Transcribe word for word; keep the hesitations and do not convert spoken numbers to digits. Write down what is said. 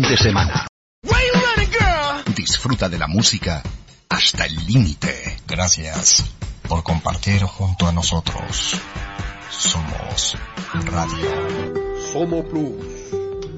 de semana. Disfruta de la música hasta el límite. Gracias por compartir junto a nosotros. Somos Radio Somo Plus.